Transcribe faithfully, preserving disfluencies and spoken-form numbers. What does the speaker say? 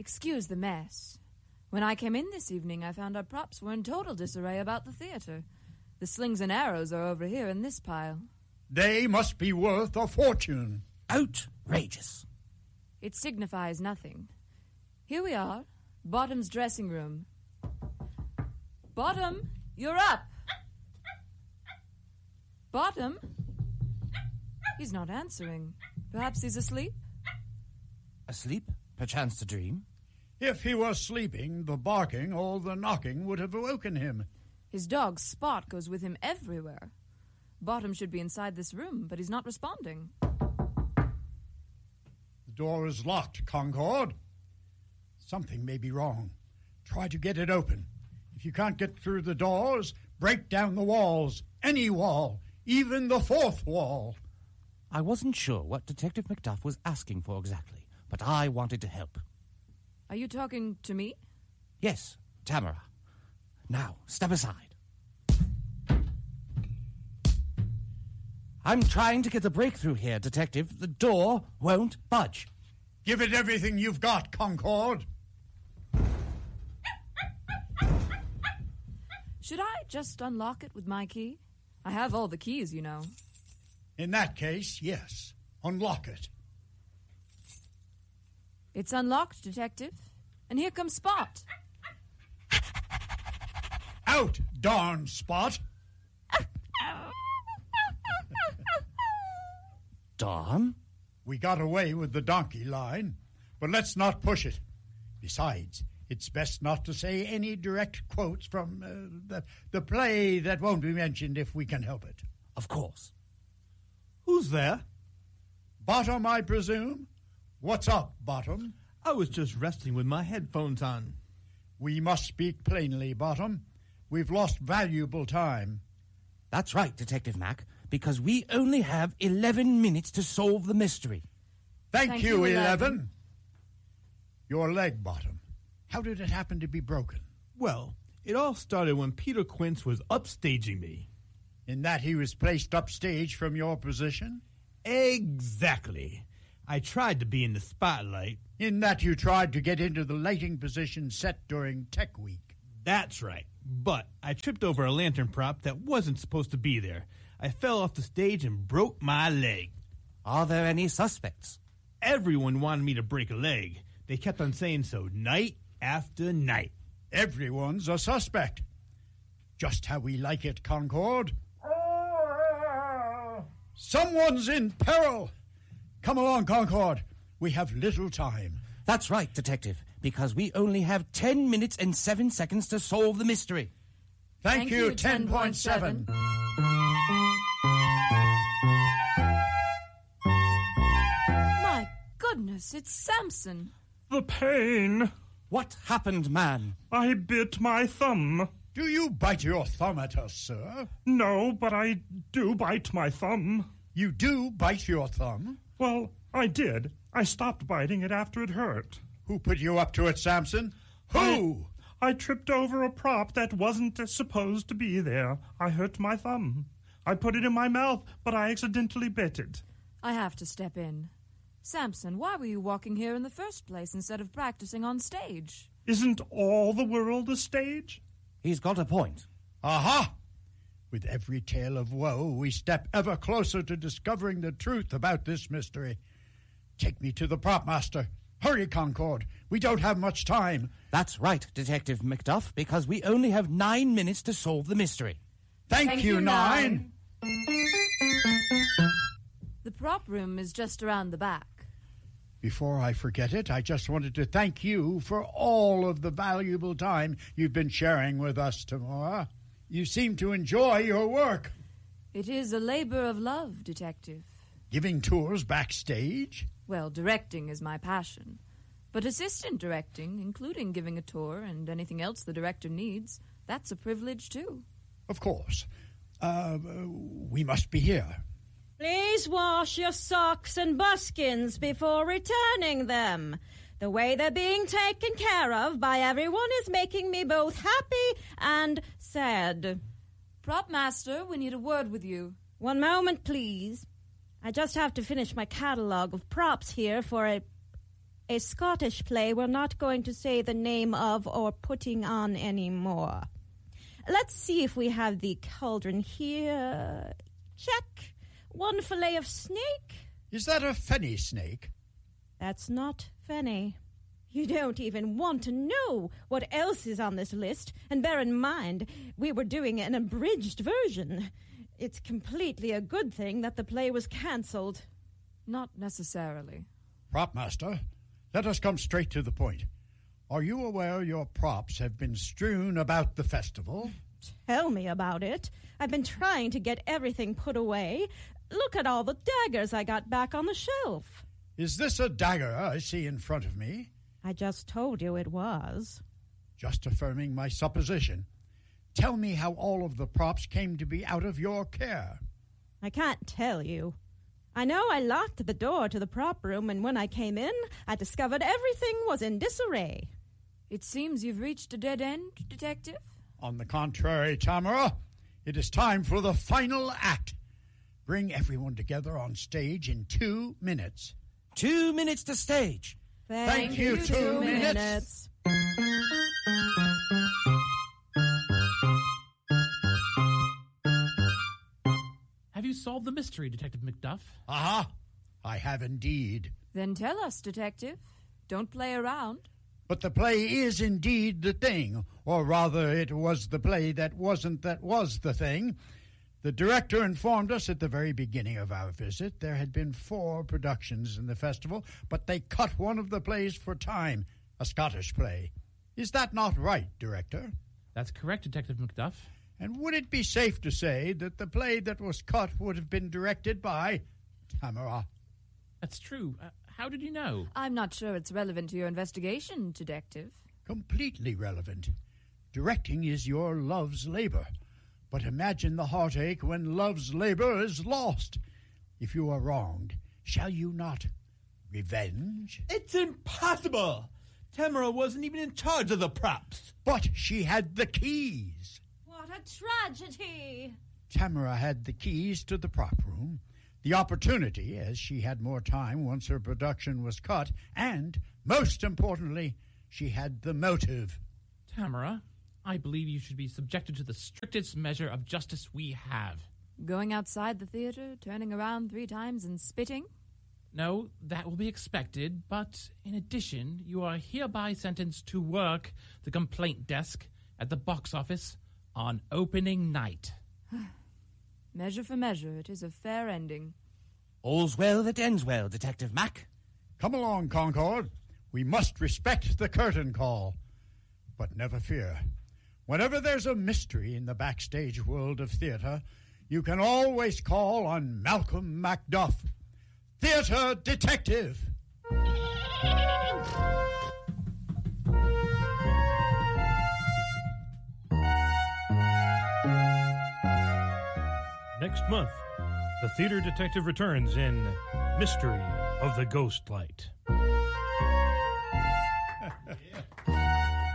Excuse the mess. When I came in this evening, I found our props were in total disarray about the theater. The slings and arrows are over here in this pile. They must be worth a fortune. Outrageous. It signifies nothing. Here we are, Bottom's dressing room. Bottom, you're up. Bottom? He's not answering. Perhaps he's asleep? Asleep? Perchance to dream? If he was sleeping, the barking or the knocking would have awoken him. His dog Spot goes with him everywhere. Bottom should be inside this room, but he's not responding. The door is locked, Concord. Something may be wrong. Try to get it open. If you can't get through the doors, break down the walls. Any wall. Even the fourth wall. I wasn't sure what Detective Macduff was asking for exactly, but I wanted to help. Are you talking to me? Yes, Tamara. Now, step aside. I'm trying to get a breakthrough here, Detective. The door won't budge. Give it everything you've got, Concord. Should I just unlock it with my key? I have all the keys, you know. In that case, yes. Unlock it. It's unlocked, Detective. And here comes Spot. Out, darn Spot! Don? We got away with the donkey line, but let's not push it. Besides, it's best not to say any direct quotes from uh, the, the play that won't be mentioned if we can help it. Of course. Who's there? Bottom, I presume? What's up, Bottom? I was just resting with my headphones on. We must speak plainly, Bottom. We've lost valuable time. That's right, Detective Mac, because we only have eleven minutes to solve the mystery. Thank, Thank you, you, Eleven. Eleven. Your leg, Bottom. How did it happen to be broken? Well, it all started when Peter Quince was upstaging me. In that he was placed upstage from your position? Exactly. I tried to be in the spotlight. In that you tried to get into the lighting position set during Tech Week. That's right. But I tripped over a lantern prop that wasn't supposed to be there. I fell off the stage and broke my leg. Are there any suspects? Everyone wanted me to break a leg. They kept on saying so night after night. Everyone's a suspect. Just how we like it, Concord. Someone's in peril. Come along, Concord. We have little time. That's right, Detective, because we only have ten minutes and seven seconds to solve the mystery. Thank, Thank you, you, ten point seven. My goodness, it's Samson. The pain. What happened, man? I bit my thumb. Do you bite your thumb at us, sir? No, but I do bite my thumb. You do bite your thumb? Well, I did. I stopped biting it after it hurt. Who put you up to it, Samson? Who? I, I tripped over a prop that wasn't supposed to be there. I hurt my thumb. I put it in my mouth, but I accidentally bit it. I have to step in. Samson, why were you walking here in the first place instead of practicing on stage? Isn't all the world a stage? He's got a point. Aha! With every tale of woe, we step ever closer to discovering the truth about this mystery. Take me to the prop master. Hurry, Concord. We don't have much time. That's right, Detective Macduff, because we only have nine minutes to solve the mystery. Thank, Thank you, you, Nine. The prop room is just around the back. Before I forget it, I just wanted to thank you for all of the valuable time you've been sharing with us, Tamara. You seem to enjoy your work. It is a labor of love, Detective. Giving tours backstage? Well, directing is my passion. But assistant directing, including giving a tour and anything else the director needs, that's a privilege, too. Of course. Uh, we must be here. Please wash your socks and buskins before returning them. The way they're being taken care of by everyone is making me both happy and sad. Prop master, we need a word with you. One moment, please. I just have to finish my catalog of props here for a A Scottish play we're not going to say the name of or putting on anymore. Let's see if we have the cauldron here. Check. One fillet of snake. Is that a fenny snake? That's not fenny. You don't even want to know what else is on this list, and bear in mind, we were doing an abridged version. It's completely a good thing that the play was cancelled. Not necessarily. Propmaster, let us come straight to the point. Are you aware your props have been strewn about the festival? Tell me about it. I've been trying to get everything put away. Look at all the daggers I got back on the shelf. Is this a dagger I see in front of me? I just told you it was. Just affirming my supposition. Tell me how all of the props came to be out of your care. I can't tell you. I know I locked the door to the prop room, and when I came in, I discovered everything was in disarray. It seems you've reached a dead end, Detective. On the contrary, Tamara, it is time for the final act. Bring everyone together on stage in two minutes. Two minutes to stage. Thank, Thank you, two, two minutes. minutes. Have you solved the mystery, Detective Macduff? Aha, I have indeed. Then tell us, Detective. Don't play around. But the play is indeed the thing, or rather it was the play that wasn't that was the thing. The director informed us at the very beginning of our visit there had been four productions in the festival, but they cut one of the plays for time, a Scottish play. Is that not right, Director? That's correct, Detective Macduff. And would it be safe to say that the play that was cut would have been directed by Tamara? That's true. Uh, how did you know? I'm not sure it's relevant to your investigation, Detective. Completely relevant. Directing is your love's labor. But imagine the heartache when love's labor is lost. If you are wronged, shall you not revenge? It's impossible! Tamara wasn't even in charge of the props. But she had the keys. What a tragedy! Tamara had the keys to the prop room, the opportunity, as she had more time once her production was cut, and, most importantly, she had the motive. Tamara, I believe you should be subjected to the strictest measure of justice we have. Going outside the theater, turning around three times and spitting? No, that will be expected, but in addition, you are hereby sentenced to work the complaint desk at the box office on opening night. Measure for measure, it is a fair ending. All's well that ends well, Detective Mac. Come along, Concord. We must respect the curtain call. But never fear. Whenever there's a mystery in the backstage world of theater, you can always call on Malcolm Macduff, Theater Detective. Next month, the Theater Detective returns in Mystery of the Ghost Light.